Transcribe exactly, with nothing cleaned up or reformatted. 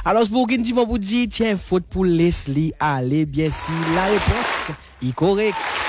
Alors, pour qui dit pour dire, tiens, faute pour Leslie, allez, bien si la réponse est correcte.